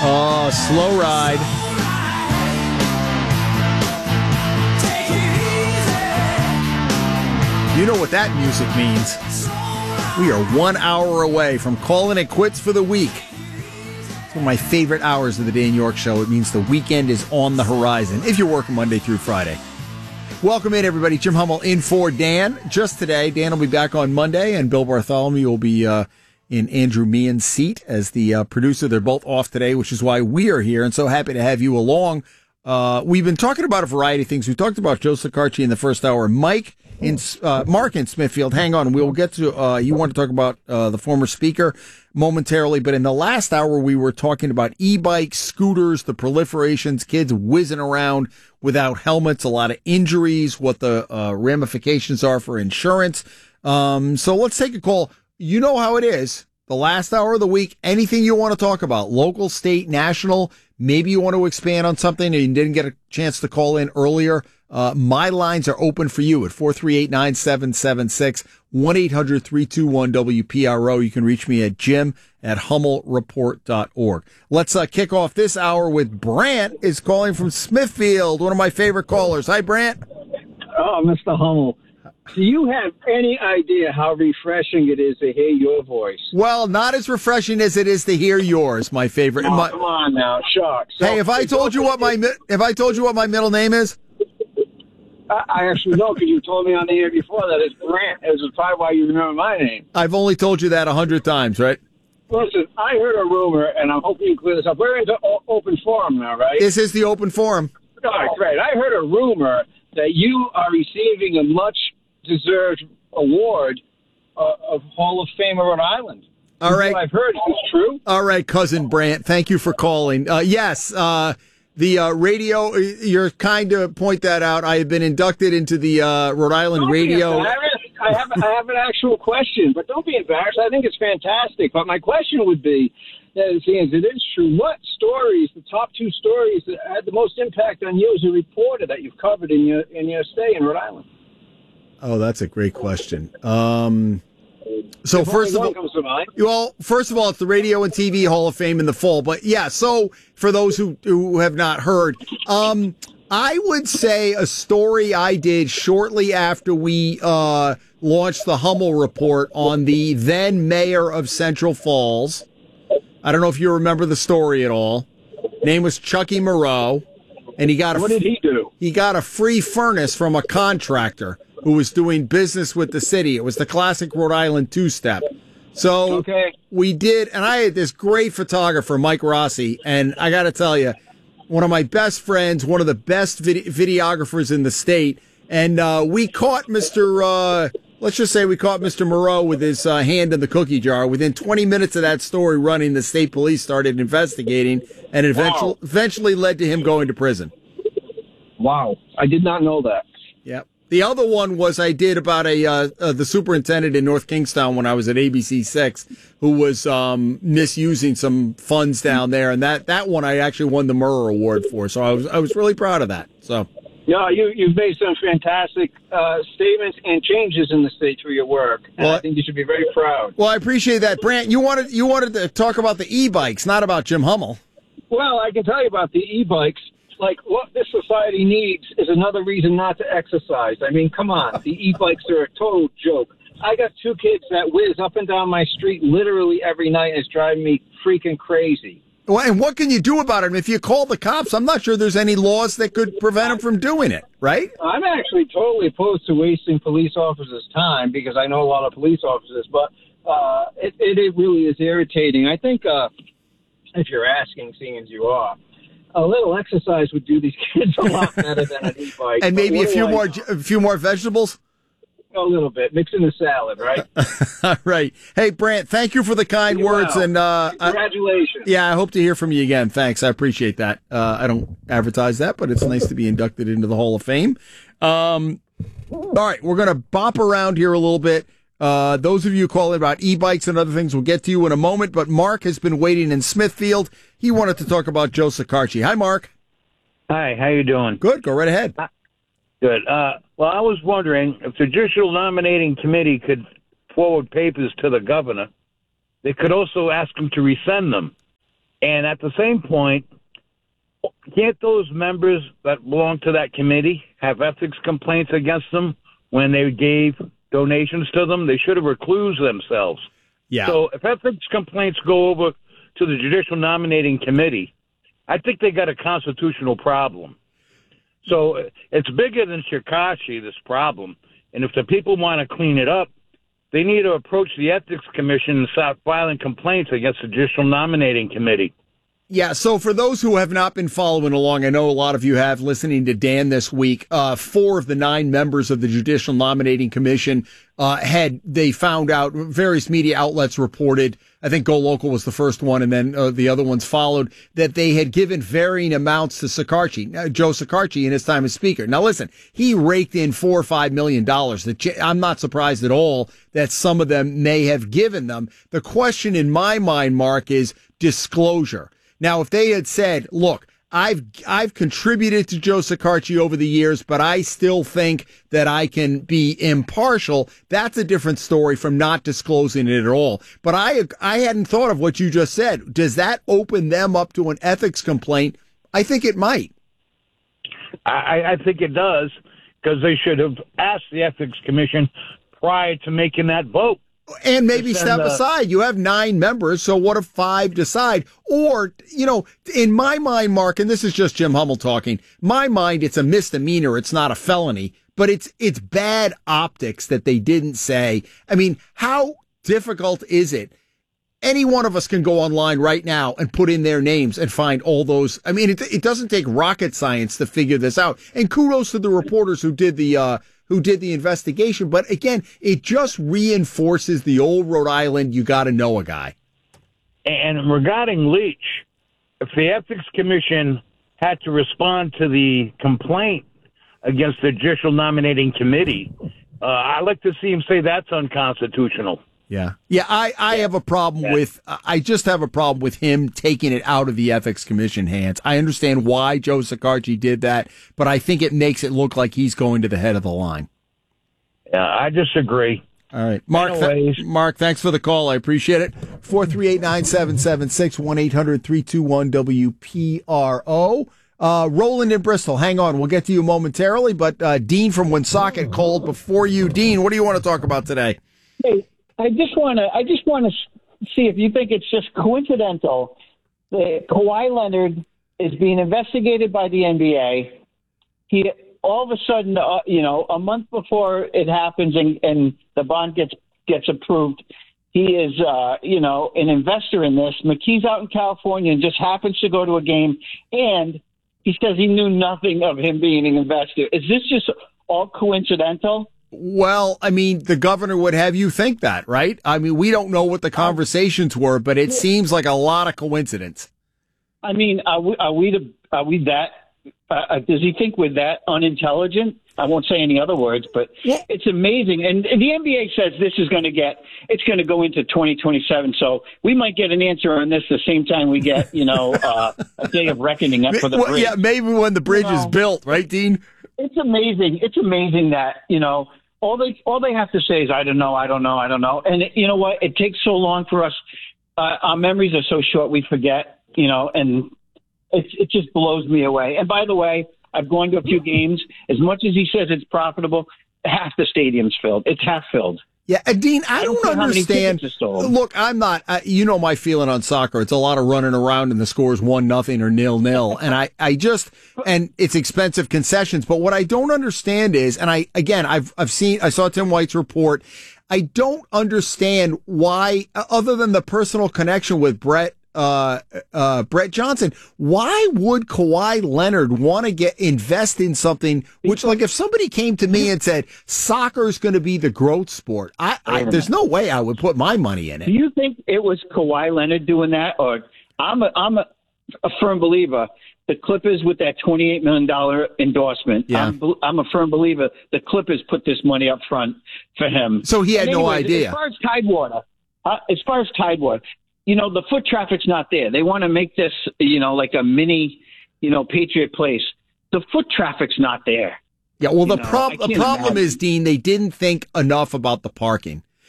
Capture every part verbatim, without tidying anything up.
Oh, Slow Ride. You know what that music means. We are one hour away from calling it quits for the week. It's one of my favorite hours of the Dan York Show. It means the weekend is on the horizon if you're working Monday through Friday. Welcome in, everybody. Jim Hummel in for Dan. Just today, Dan will be back on Monday, and Bill Bartholomew will be uh, in Andrew Meehan's seat as the uh, producer. They're both off today, which is why we are here, and so happy to have you along. Uh, we've been talking about a variety of things. We talked about Joe Sacarchi in the first hour. Mike in uh, Mark in Smithfield. Hang on, we will get to. Uh, you want to talk about uh, the former speaker momentarily, but in the last hour we were talking about e-bikes, scooters, the proliferations, kids whizzing around without helmets, a lot of injuries, what the uh, ramifications are for insurance. Um, so let's take a call. You know how it is. The last hour of the week, anything you want to talk about, local, state, national, maybe you want to expand on something and you didn't get a chance to call in earlier. Uh, my lines are open for you at four three eight, nine seven seven six, one eight hundred, three two one, W P R O. You can reach me at jim at hummel report dot org. Let's uh, kick off this hour with Brant is calling from Smithfield, one of my favorite callers. Hi, Brant. Oh, Mister Hummel. Do you have any idea how refreshing it is to hear your voice? Well, not as refreshing as it is to hear yours, my favorite. Oh, my, come on now, shucks. So, hey, if I told you what my if I told you what my middle name is, I, I actually know because you told me on the air before that it's Brant. It was probably why you remember my name. I've only told you that a hundred times, right? Listen, I heard a rumor, and I'm hoping you clear this up. We're into o- open forum now, right? This is the open forum. All right, great. I heard a rumor that you are receiving a much-deserved award uh, of Hall of Fame of Rhode Island. All right. What I've heard. Is this true? All right, Cousin Brant. Thank you for calling. Uh, yes, uh, the uh, radio, you're kind to point that out. I have been inducted into the uh, Rhode Island Don't radio. I have, I have an actual question, but don't be embarrassed. I think it's fantastic. But my question would be, that seeing it is true, what stories, the top two stories that had the most impact on you as a reporter that you've covered in your in your stay in Rhode Island? Oh, that's a great question. Um, so If first of only all, one comes to mind. well, first of all, it's the Radio and T V Hall of Fame in the fall. But yeah, so for those who who have not heard, um, I would say a story I did shortly after we uh, launched the Hummel Report on the then mayor of Central Falls. I don't know if you remember the story at all. Name was Chucky Moreau, and he got a What did he do? he got a free furnace from a contractor who was doing business with the city. It was the classic Rhode Island two-step. So Okay. we did, and I had this great photographer, Mike Rossi, and I got to tell you, one of my best friends, one of the best vid- videographers in the state, and uh, we caught Mister Uh, let's just say we caught Mister Moreau with his uh, hand in the cookie jar. Within twenty minutes of that story running, the state police started investigating, and it eventually, Wow. eventually led to him going to prison. Wow. I did not know that. Yep. The other one was I did about a uh, uh, the superintendent in North Kingstown when I was at A B C six, who was um, misusing some funds down there, and that, that one I actually won the Murrah Award for. So I was I was really proud of that. So Yeah, you, you've made some fantastic uh, statements and changes in the state through your work, and Well, I think you should be very proud. well, I appreciate that, Brant. You wanted you wanted to talk about the e-bikes, not about Jim Hummel. Well, I can tell you about the e-bikes. Like, what this society needs is another reason not to exercise. I mean, come on. The e-bikes are a total joke. I got two kids that whiz up and down my street literally every night, and it's driving me freaking crazy. Well, and what can you do about it? If you call the cops, I'm not sure there's any laws that could prevent them from doing it, right? I'm actually totally opposed to wasting police officers' time because I know a lot of police officers, but uh, it, it, it really is irritating. I think uh, if you're asking, seeing as you are, a little exercise would do these kids a lot better than an e-bike. And maybe But a what few do I more know? a few more vegetables. A little bit. Mix in the salad, right? All right. Hey, Brant, thank you for the kind You're words. well. And uh, I- Congratulations. yeah, I hope to hear from you again. Thanks. I appreciate that. Uh, I don't advertise that, but it's nice to be inducted into the Hall of Fame. Um, all right. We're going to bop around here a little bit. Uh, those of you calling about e-bikes and other things, we'll get to you in a moment. But Mark has been waiting in Smithfield. He wanted to talk about Joe Sacarchi. Hi, Mark. Hi, how you doing? Good. Go right ahead. Good. Uh, well, I was wondering if the Judicial Nominating Committee could forward papers to the governor, they could also ask him to rescind them. And at the same point, can't those members that belong to that committee have ethics complaints against them when they gave donations to them? They should have reclused themselves. Yeah. So if ethics complaints go over to the Judicial Nominating Committee, I think they got a constitutional problem. So it's bigger than Shekarchi, this problem. And if the people want to clean it up, they need to approach the Ethics Commission and start filing complaints against the Judicial Nominating Committee. Yeah, so for those who have not been following along, I know a lot of you have listening to Dan this week, uh, four of the nine members of the Judicial Nominating Commission uh, had, they found out, various media outlets reported, I think Go Local was the first one, and then uh, the other ones followed, that they had given varying amounts to Shekarchi, uh, Joe Shekarchi in his time as Speaker. Now listen, he raked in four or five million dollars. I'm not surprised at all that some of them may have given them. The question in my mind, Mark, is disclosure. Now, if they had said, look, I've I've contributed to Joe Shekarchi over the years, but I still think that I can be impartial, that's a different story from not disclosing it at all. But I I hadn't thought of what you just said. Does that open them up to an ethics complaint? I think it might. I, I think it does, because they should have asked the Ethics Commission prior to making that vote. And maybe Send, step uh, aside. You have nine members, so what if five decide? Or, you know, in my mind, Mark, and this is just Jim Hummel talking, my mind, it's a misdemeanor. It's not a felony, but it's it's bad optics that they didn't say. I mean, how difficult is it? Any one of us can go online right now and put in their names and find all those. I mean, it, it doesn't take rocket science to figure this out. And kudos to the reporters who did the uh who did the investigation. But again, it just reinforces the old Rhode Island, you got to know a guy. And regarding Leach, if the Ethics Commission had to respond to the complaint against the Judicial Nominating Committee, uh, I'd like to see him say that's unconstitutional. Yeah. Yeah, I, I have a problem Yeah. with, I just have a problem with him taking it out of the Ethics Commission hands. I understand why Joe Shekarchi did that, but I think it makes it look like he's going to the head of the line. Yeah, I disagree. All right. Mark, th- Mark, thanks for the call. I appreciate it. four three eight, nine seven seven six, one eight hundred, three two one, W P R O. Uh, Roland in Bristol, hang on. We'll get to you momentarily, but uh, Dean from Woonsocket called before you. Dean, what do you want to talk about today? Hey, I just want to. I just want to see if you think it's just coincidental that Kawhi Leonard is being investigated by the N B A. He all of a sudden, uh, you know, a month before it happens and, and the bond gets gets approved, he is, uh, you know, an investor in this. McKee's out in California and just happens to go to a game, and he says he knew nothing of him being an investor. Is this just all coincidental? Well, I mean, the governor would have you think that, right? I mean, we don't know what the conversations were, but it seems like a lot of coincidence. I mean, are we, are we, the, are we that, uh, does he think we're that unintelligent? I won't say any other words, but Yeah. it's amazing. And the N B A says this is going to get, it's going to go into twenty twenty-seven. So we might get an answer on this the same time we get, you know, uh, a day of reckoning up for the Well, bridge. yeah, maybe when the bridge You is know, built, right, Dean? It's amazing. It's amazing that, you know, all they all they have to say is, I don't know, I don't know, I don't know. And it, you know what? It takes so long for us. Uh, our memories are so short, we forget, you know, and it, it just blows me away. And by the way, I've gone to a few games. As much as he says it's profitable, half the stadium's filled. It's half filled. Yeah, and Dean, I, I don't don't, care how many understand. tickets are sold. Look, I'm not. Uh, you know my feeling on soccer. It's a lot of running around, and the score's one nothing or nil nil. And I, I just, and it's expensive concessions. But what I don't understand is, and I again, I've, I've seen, I saw Tim White's report. I don't understand why, other than the personal connection with Brett. Uh, uh, Brett Johnson, why would Kawhi Leonard want to get invest in something which, like, if somebody came to me and said soccer is going to be the growth sport, I, I there's no way I would put my money in it. Do you think it was Kawhi Leonard doing that, or I'm a I'm a, a firm believer the Clippers with that twenty-eight million dollars endorsement. Yeah. I'm, I'm a firm believer the Clippers put this money up front for him. So he had And no anyways, idea. As far as Tidewater, uh, as far as Tidewater. You know, the foot traffic's not there. They want to make this, you know, like a mini, you know, Patriot Place. The foot traffic's not there. Yeah, well, the, You know, prob- I the can't problem imagine. is, Dean, they didn't think enough about the parking.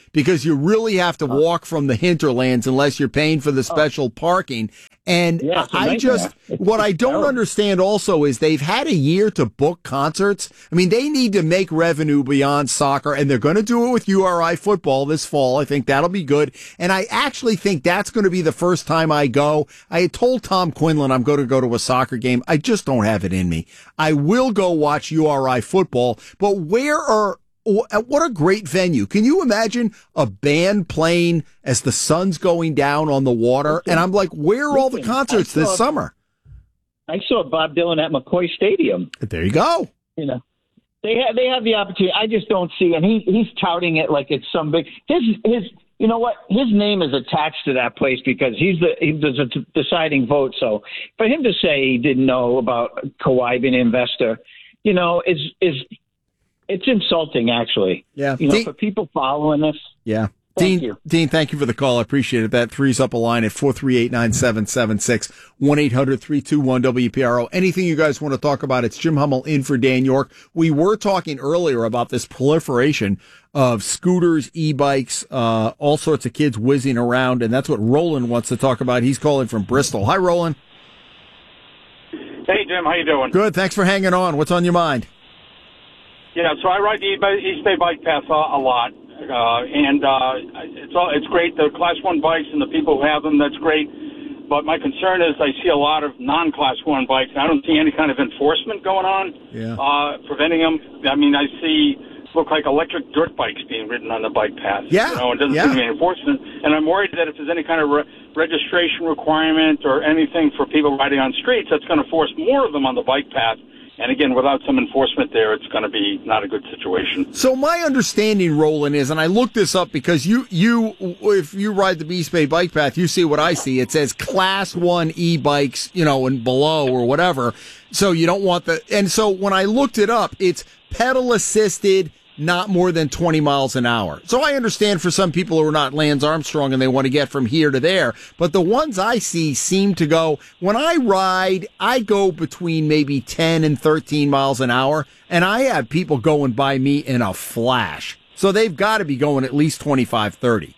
because you really have to walk from the hinterlands unless you're paying for the special parking. And Yeah, it's a I just, nightmare. what I don't terrible. understand also is they've had a year to book concerts. I mean, they need to make revenue beyond soccer, and they're going to do it with U R I football this fall. I think that'll be good. And I actually think that's going to be the first time I go. I had told Tom Quinlan I'm going to go to a soccer game. I just don't have it in me. I will go watch U R I football, but where are, what a great venue. Can you imagine a band playing as the sun's going down on the water? And I'm like, where are all the concerts this summer? I saw Bob Dylan at McCoy Stadium. There you go. You know, they have they have the opportunity. I just don't see, and he he's touting it like it's some big. His his you know what? His name is attached to that place because he's the he's the deciding vote. So for him to say he didn't know about Kawhi being an investor, you know, is is it's insulting actually. Yeah. You know, Dean, for people following this. yeah. Thank Dean, you. Dean, thank you for the call. I appreciate it. That threes up a line at four three eight, nine seven seven six, one eight hundred, three two one, W P R O. Anything you guys want to talk about, it's Jim Hummel in for Dan York. We were talking earlier about this proliferation of scooters, e-bikes, uh, all sorts of kids whizzing around, and that's what Roland wants to talk about. He's calling from Bristol. Hi, Roland. Hey, Jim. How you doing? Good. Thanks for hanging on. What's on your mind? Yeah, so I ride the East Bay Bike Path a, a lot, uh, and uh, it's all, it's great. The Class One bikes and the people who have them, that's great. But my concern is I see a lot of non-Class One bikes. I don't see any kind of enforcement going on, Yeah. uh, preventing them. I mean, I see look like electric dirt bikes being ridden on the bike path. Yeah, you know, it doesn't yeah. seem to be enforcement. And I'm worried that if there's any kind of re- registration requirement or anything for people riding on streets, that's going to force more of them on the bike path. And again, without some enforcement there, it's going to be not a good situation. So my understanding, Roland, is, and I looked this up because you, you, if you ride the East Bay Bike Path, you see what I see. It says Class One e-bikes, you know, and below or whatever. So you don't want the, and so when I looked it up, it's pedal assisted, not more than twenty miles an hour. So I understand for some people who are not Lance Armstrong and they want to get from here to there. But the ones I see seem to go, when I ride, I go between maybe ten and thirteen miles an hour. And I have people going by me in a flash. So they've got to be going at least twenty-five, thirty.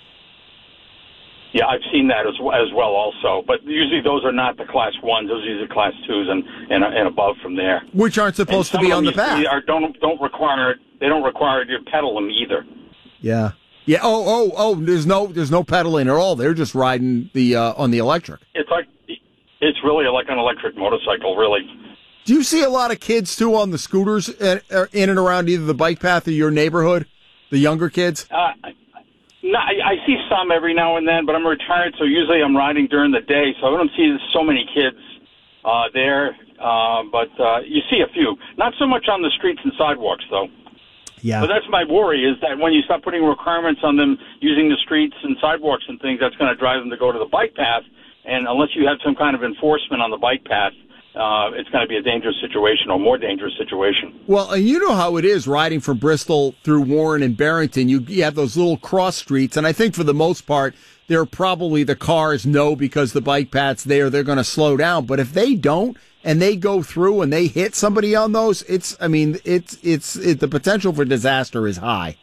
Yeah, I've seen that as, as well also. But usually those are not the Class Ones. Those are usually Class Twos and, and, and above from there. Which aren't supposed to be on the path. Are, don't, don't require, they don't require you to pedal them either. Yeah. Yeah. Oh, oh, oh, there's no, there's no pedaling at all. They're just riding the, uh, on the electric. It's like, it's really like an electric motorcycle, really. Do you see a lot of kids too on the scooters in and around either the bike path or your neighborhood? The younger kids? Uh, no, I, I see some every now and then, but I'm retired, so usually I'm riding during the day, so I don't see so many kids uh, there. Uh, but uh, you see a few. Not so much on the streets and sidewalks, though. Yeah. But that's my worry, is that when you start putting requirements on them using the streets and sidewalks and things, that's going to drive them to go to the bike path. And unless you have some kind of enforcement on the bike path, uh, it's going to be a dangerous situation or more dangerous situation. Well, and you know how it is riding from Bristol through Warren and Barrington. You, you have those little cross streets, and I think for the most part, they're probably the cars know because the bike path's there, they're going to slow down. But if they don't, and they go through and they hit somebody on those, it's, I mean, it's, it's, it, the potential for disaster is high.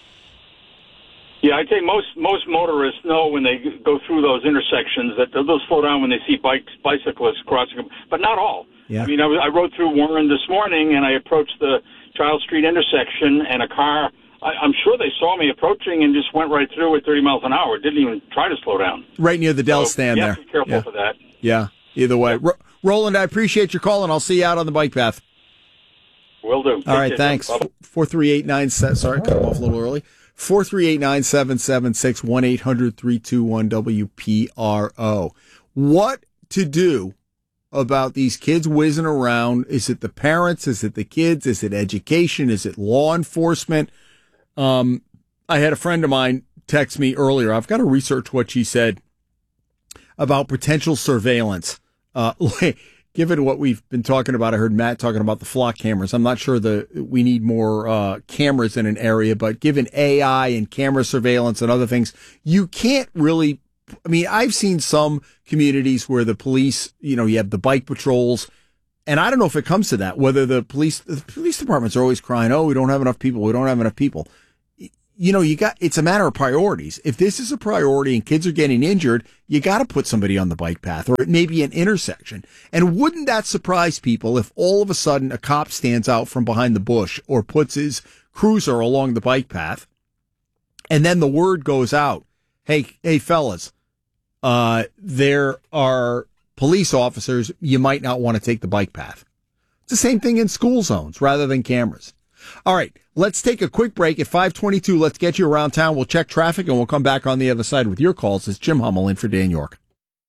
Yeah, I'd say most most motorists know when they go through those intersections that they'll slow down when they see bikes, bicyclists crossing them, but not all. Yeah. I mean, I, I rode through Warren this morning, and I approached the Child Street intersection, and a car, I, I'm sure they saw me approaching and just went right through at thirty miles an hour. Didn't even try to slow down. Right near the Dell so stand you there. have to be careful yeah. for that. Yeah, either way. Ro- Roland, I appreciate your call, and I'll see you out on the bike path. Will do. All right, thanks. four three eight nine seven, sorry, cut him off a little early. four three eight nine seven seven six, one eight hundred three two one W P R O. What to do about these kids whizzing around? Is it the parents? Is it the kids? Is it education? Is it law enforcement? Um, I had a friend of mine text me earlier. I've got to research what she said about potential surveillance. Uh, given what we've been talking about, I heard Matt talking about the flock cameras. I'm not sure the we need more uh, cameras in an area, but given A I and camera surveillance and other things, you can't really. I mean, I've seen some communities where the police, you know, you have the bike patrols, and I don't know if it comes to that, whether the police, the police departments are always crying, oh, we don't have enough people, we don't have enough people. you know, you got, it's a matter of priorities. If this is a priority and kids are getting injured, you got to put somebody on the bike path, or it may be an intersection. And wouldn't that surprise people if all of a sudden a cop stands out from behind the bush or puts his cruiser along the bike path, and then the word goes out, hey, hey fellas, uh, there are police officers, you might not want to take the bike path. It's the same thing in school zones rather than cameras. All right, let's take a quick break. At five twenty-two, let's get you around town. We'll check traffic, and we'll come back on the other side with your calls. It's Jim Hummel in for Dan York.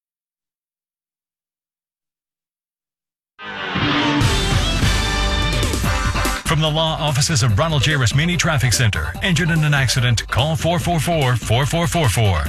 From the law offices of Ronald J. Rasmini Traffic Center. Injured in an accident? Call four four four, four four four four.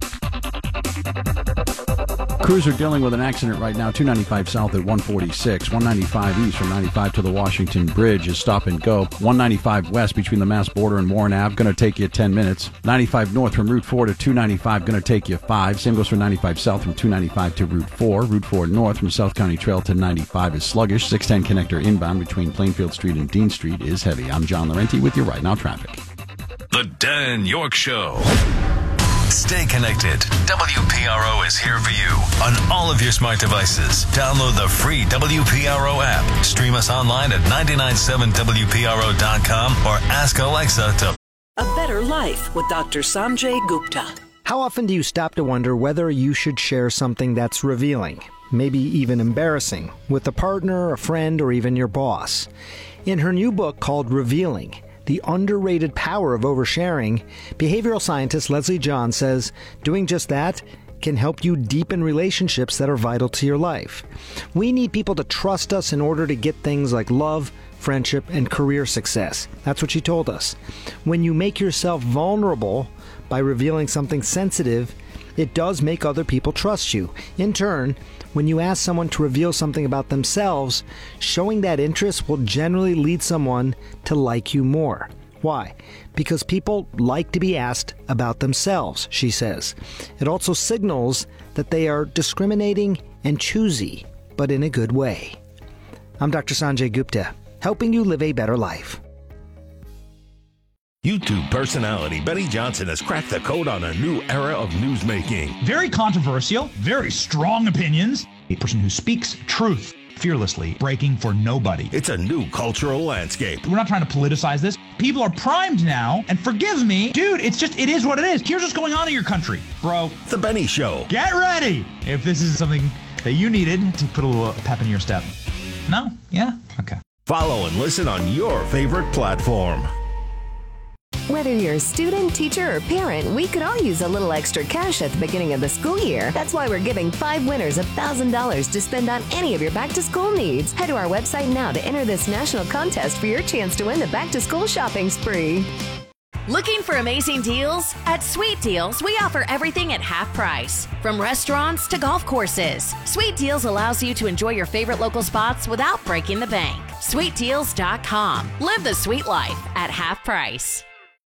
Crews are dealing with an accident right now, two ninety-five south at one forty-six. one ninety-five east from ninety-five to the Washington Bridge is stop and go. one ninety-five west between the Mass border and Warren Avenue, going to take you ten minutes. ninety-five north from Route four to two ninety-five, going to take you five. Same goes for ninety-five south from two ninety-five to Route four. Route four north from South County Trail to ninety-five is sluggish. six ten connector inbound between Plainfield Street and Dean Street is heavy. I'm John Laurenti with your Right Now traffic. The Dan York Show. Stay connected. W P R O is here for you on all of your smart devices. Download the free W P R O app. Stream us online at nine nine seven W P R O dot com or ask Alexa to... A Better Life with Doctor Sanjay Gupta. How often do you stop to wonder whether you should share something that's revealing, maybe even embarrassing, with a partner, a friend, or even your boss? In her new book called Revealing, The Underrated Power of Oversharing, behavioral scientist Leslie John says doing just that can help you deepen relationships that are vital to your life. We need people to trust us in order to get things like love, friendship, and career success. That's what she told us. When you make yourself vulnerable by revealing something sensitive, it does make other people trust you. In turn, when you ask someone to reveal something about themselves, showing that interest will generally lead someone to like you more. Why? Because people like to be asked about themselves, she says. It also signals that they are discriminating and choosy, but in a good way. I'm Doctor Sanjay Gupta, helping you live a better life. YouTube personality Benny Johnson has cracked the code on a new era of newsmaking. Very controversial, very strong opinions. A person who speaks truth fearlessly, breaking for nobody. It's a new cultural landscape. We're not trying to politicize this. People are primed now, and forgive me, dude, it's just, it is what it is. Here's what's going on in your country, bro. The Benny Show. Get ready if this is something that you needed to put a little pep in your step. No? Yeah? Okay. Follow and listen on your favorite platform. Whether you're a student, teacher, or parent, we could all use a little extra cash at the beginning of the school year. That's why we're giving five winners one thousand dollars to spend on any of your back-to-school needs. Head to our website now to enter this national contest for your chance to win the back-to-school shopping spree. Looking for amazing deals? At Sweet Deals, we offer everything at half price. From restaurants to golf courses, Sweet Deals allows you to enjoy your favorite local spots without breaking the bank. sweet deals dot com. Live the sweet life at half price.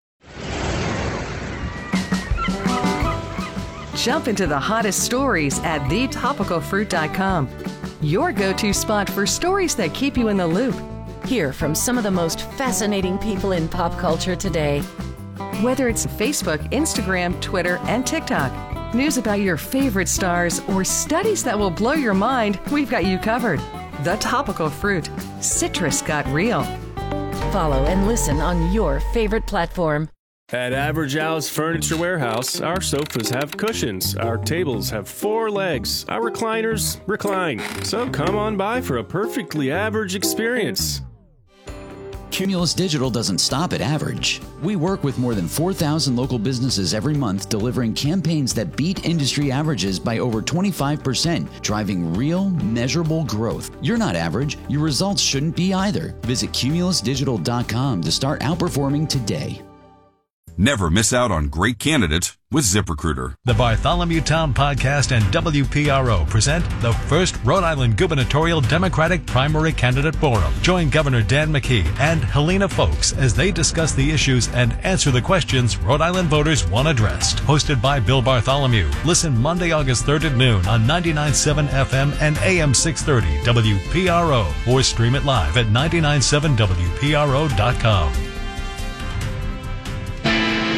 Jump into the hottest stories at the topical fruit dot com. Your go-to spot for stories that keep you in the loop. Hear from some of the most fascinating people in pop culture today. Whether it's Facebook, Instagram, Twitter, and TikTok, news about your favorite stars, or studies that will blow your mind, we've got you covered. The Topical Fruit. Citrus got real. Follow and listen on your favorite platform. At Average Al's Furniture Warehouse, our sofas have cushions, our tables have four legs, our recliners recline. So come on by for a perfectly average experience. Cumulus Digital doesn't stop at average. We work with more than four thousand local businesses every month, delivering campaigns that beat industry averages by over twenty-five percent, driving real, measurable growth. You're not average. Your results shouldn't be either. Visit cumulus digital dot com to start outperforming today. Never miss out on great candidates with ZipRecruiter. The Bartholomew Town Podcast and W P R O present the first Rhode Island Gubernatorial Democratic Primary Candidate Forum. Join Governor Dan McKee and Helena Folks as they discuss the issues and answer the questions Rhode Island voters want addressed. Hosted by Bill Bartholomew. Listen Monday, August third at noon on ninety-nine point seven F M and A M six thirty W P R O, or stream it live at nine nine seven W P R O dot com.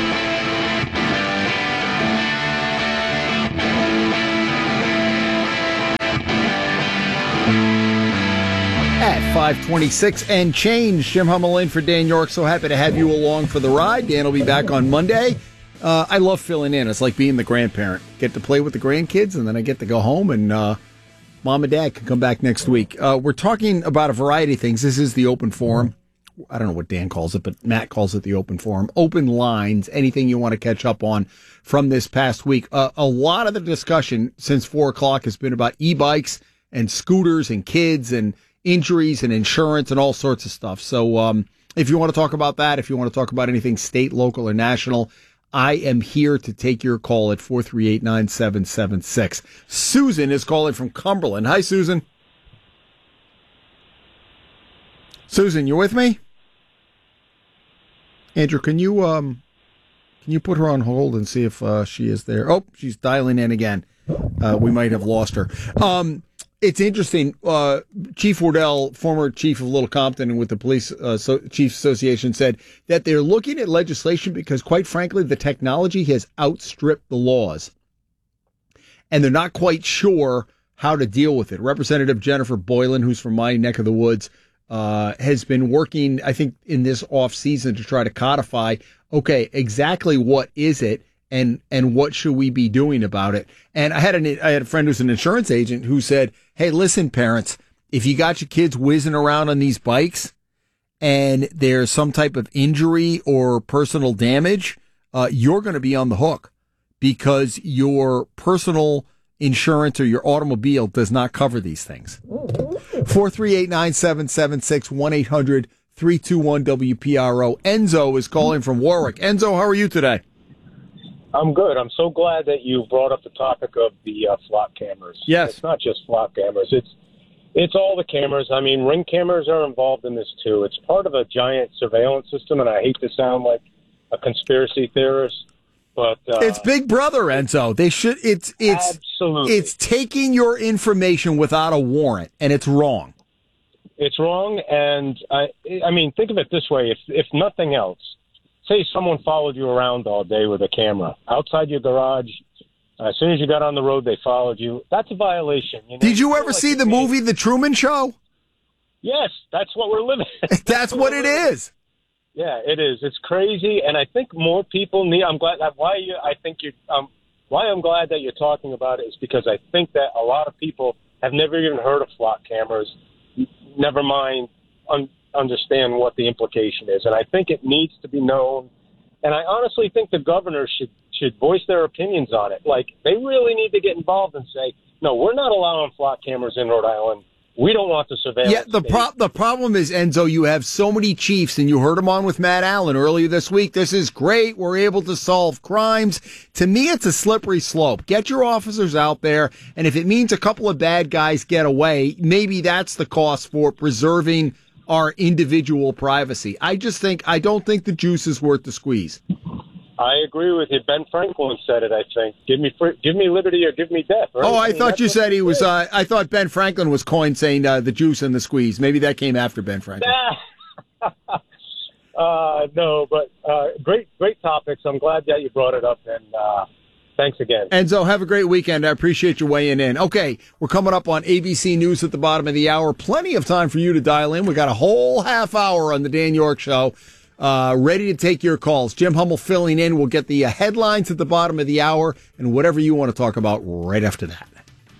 At five twenty-six and change, Jim Hummel in for Dan York. So happy to have you along for the ride. Dan will be back on Monday. Uh, I love filling in. It's like being the grandparent. Get to play with the grandkids, and then I get to go home, and uh, mom and dad can come back next week. Uh, we're talking about a variety of things. This is the open forum. I don't know what Dan calls it, but Matt calls it the open forum. Open lines, anything you want to catch up on from this past week. Uh, a lot of the discussion since four o'clock has been about e-bikes and scooters and kids and injuries and insurance and all sorts of stuff. So um, if you want to talk about that, if you want to talk about anything state, local, or national, I am here to take your call at four three eight, nine seven seven six. Susan is calling from Cumberland. Hi, Susan. Susan, you with me? Andrew, can you um, can you put her on hold and see if uh, she is there? Oh, she's dialing in again. Uh, we might have lost her. Um, it's interesting. Uh, Chief Wardell, former chief of Little Compton and with the Police uh, so, Chiefs Association, said that they're looking at legislation because, quite frankly, the technology has outstripped the laws. And they're not quite sure how to deal with it. Representative Jennifer Boylan, who's from my neck of the woods, uh, has been working, I think, in this off season to try to codify, okay, exactly what is it? And and what should we be doing about it? And I had an I had a friend who's an insurance agent who said, "Hey, listen, parents, if you got your kids whizzing around on these bikes, and there's some type of injury or personal damage, uh, you're going to be on the hook because your personal insurance or your automobile does not cover these things." Four three eight nine seven seven six one eight hundred three two one W P R O. Enzo is calling from Warwick. Enzo, how are you today? I'm good. I'm so glad that you brought up the topic of the uh, flock cameras. Yes. It's not just flock cameras. It's it's all the cameras. I mean, ring cameras are involved in this, too. It's part of a giant surveillance system, and I hate to sound like a conspiracy theorist, but... Uh, it's Big Brother, Enzo. They should... It's it's Absolutely. It's taking your information without a warrant, and it's wrong. It's wrong, and I, I mean, think of it this way. If if nothing else, say someone followed you around all day with a camera outside your garage. Uh, as soon as you got on the road, they followed you. That's a violation. You know? Did you ever like see the movie The Truman Show? Yes, that's what we're living. that's, that's what it is. Yeah, it is. It's crazy, and I think more people need. I'm glad. Why you? I think you. Um, why I'm glad that you're talking about it is because I think that a lot of people have never even heard of flock cameras. Never mind. Un- understand what the implication is. And I think it needs to be known. And I honestly think the governor should should voice their opinions on it. Like, they really need to get involved and say, no, we're not allowing flock cameras in Rhode Island. We don't want the surveillance. Yeah, the, pro- the problem is, Enzo, you have so many chiefs, and you heard him on with Matt Allen earlier this week. This is great. We're able to solve crimes. To me, it's a slippery slope. Get your officers out there, and if it means a couple of bad guys get away, maybe that's the cost for preserving our individual privacy. I just think, I don't think the juice is worth the squeeze. I agree with you. Ben Franklin said it, I think. Give me free, give me liberty or give me death. Right? Oh, I, I mean, thought you said he was, uh, I thought Ben Franklin was coined saying uh, the juice and the squeeze. Maybe that came after Ben Franklin. uh, no, but uh, great, great topics. I'm glad that you brought it up, and uh, thanks again. Enzo, have a great weekend. I appreciate you weighing in. Okay, we're coming up on A B C News at the bottom of the hour. Plenty of time for you to dial in. We got a whole half hour on the Dan York Show. Uh, ready to take your calls. Jim Hummel filling in. We'll get the uh, headlines at the bottom of the hour and whatever you want to talk about right after that.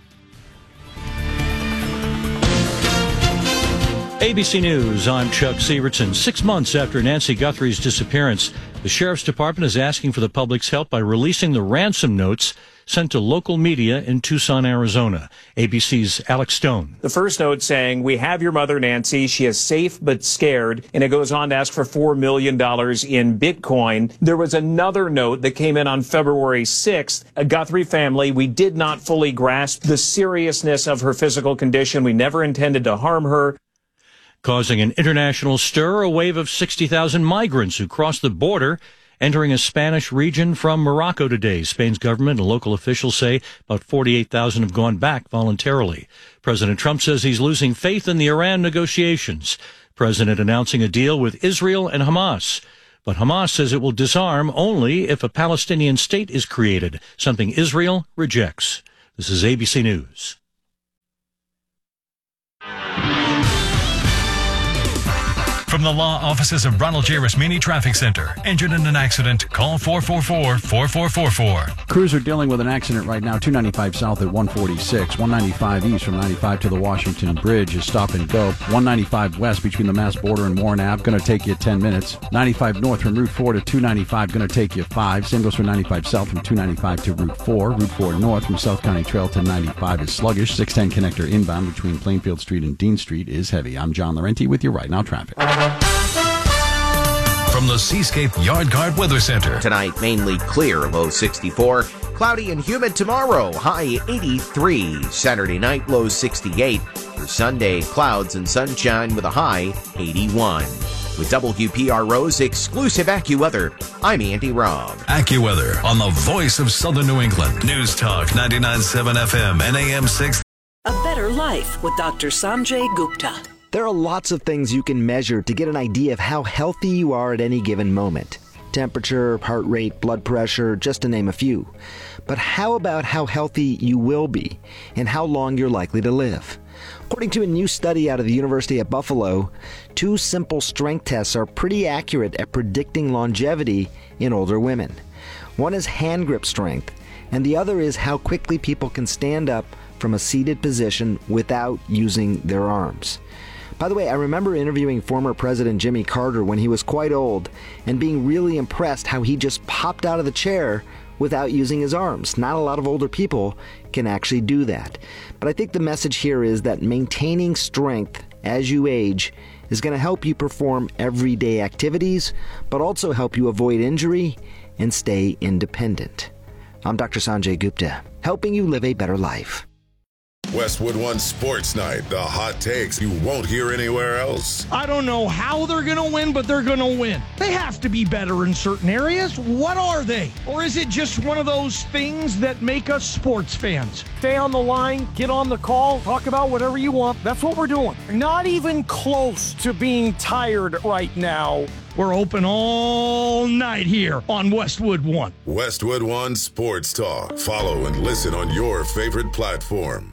A B C News, I'm Chuck Sievertson. Six months after Nancy Guthrie's disappearance, the Sheriff's Department is asking for the public's help by releasing the ransom notes sent to local media in Tucson, Arizona. A B C's Alex Stone. The first note saying, "We have your mother, Nancy. She is safe but scared." And it goes on to ask for four million dollars in Bitcoin. There was another note that came in on February sixth. A Guthrie family, we did not fully grasp the seriousness of her physical condition. We never intended to harm her. Causing an international stir, a wave of sixty thousand migrants who crossed the border entering a Spanish region from Morocco today. Spain's government and local officials say about forty-eight thousand have gone back voluntarily. President Trump says he's losing faith in the Iran negotiations. President announcing a deal with Israel and Hamas. But Hamas says it will disarm only if a Palestinian state is created, something Israel rejects. This is A B C News. From the law offices of Ronald J. Rasmini Traffic Center. Injured in an accident? Call four four four, four four four four. Crews are dealing with an accident right now, two ninety-five south at one forty-six. one ninety-five east from ninety-five to the Washington Bridge is stop and go. one ninety-five west between the Mass border and Warren Avenue, going to take you ten minutes. ninety-five north from Route four to two ninety-five, going to take you five. Same goes for ninety-five south from two ninety-five to Route four. Route four north from South County Trail to ninety-five is sluggish. six ten connector inbound between Plainfield Street and Dean Street is heavy. I'm John Laurenti with your Right Now traffic. From the Seascape Yard Guard Weather Center. Tonight, mainly clear, low sixty-four. Cloudy and humid tomorrow, high eighty-three. Saturday night, low sixty-eight. For Sunday, clouds and sunshine with a high eighty-one. With W P R O's exclusive AccuWeather, I'm Andy Robb. AccuWeather on the voice of Southern New England. News Talk ninety-nine point seven F M and A M six. A better life with Doctor Sanjay Gupta. There are lots of things you can measure to get an idea of how healthy you are at any given moment. Temperature, heart rate, blood pressure, just to name a few. But how about how healthy you will be and how long you're likely to live? According to a new study out of the University of Buffalo, two simple strength tests are pretty accurate at predicting longevity in older women. One is hand grip strength, and the other is how quickly people can stand up from a seated position without using their arms. By the way, I remember interviewing former President Jimmy Carter when he was quite old and being really impressed how he just popped out of the chair without using his arms. Not a lot of older people can actually do that. But I think the message here is that maintaining strength as you age is going to help you perform everyday activities, but also help you avoid injury and stay independent. I'm Doctor Sanjay Gupta, helping you live a better life. Westwood One Sports Night, the hot takes you won't hear anywhere else. I don't know how they're going to win, but they're going to win. They have to be better in certain areas. What are they? Or is it just one of those things that make us sports fans? Stay on the line, get on the call, talk about whatever you want. That's what we're doing. Not even close to being tired right now. We're open all night here on Westwood One. Westwood One Sports Talk. Follow and listen on your favorite platform.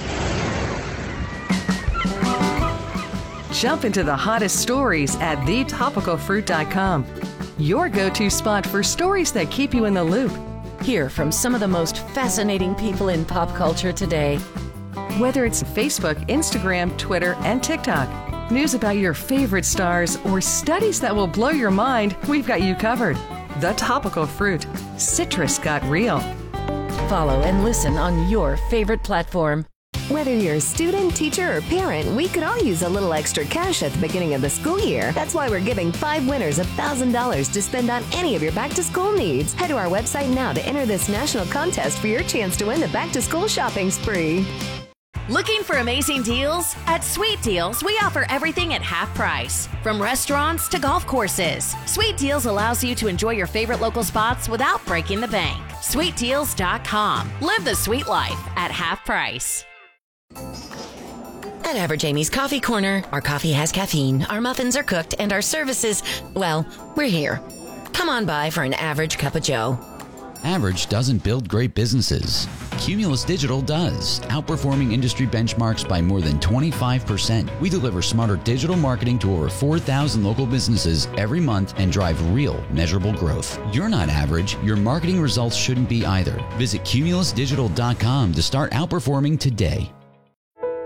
Jump into the hottest stories at the topical fruit dot com. Your go-to spot for stories that keep you in the loop. Hear from some of the most fascinating people in pop culture today. Whether it's Facebook, Instagram, Twitter, and TikTok, news about your favorite stars, or studies that will blow your mind, we've got you covered. The Topical Fruit. Citrus got real. Follow and listen on your favorite platform. Whether you're a student, teacher, or parent, we could all use a little extra cash at the beginning of the school year. That's why we're giving five winners one thousand dollars to spend on any of your back-to-school needs. Head to our website now to enter this national contest for your chance to win the back-to-school shopping spree. Looking for amazing deals? At Sweet Deals, we offer everything at half price. From restaurants to golf courses, Sweet Deals allows you to enjoy your favorite local spots without breaking the bank. sweet deals dot com. Live the sweet life at half price. At Average Amy's Coffee Corner, our coffee has caffeine, our muffins are cooked, and our services, well, we're here. Come on by for an average cup of joe. Average doesn't build great businesses. Cumulus Digital does, outperforming industry benchmarks by more than twenty-five percent. We deliver smarter digital marketing to over four thousand local businesses every month and drive real, measurable growth. You're not average. Your marketing results shouldn't be either. Visit cumulus digital dot com to start outperforming today.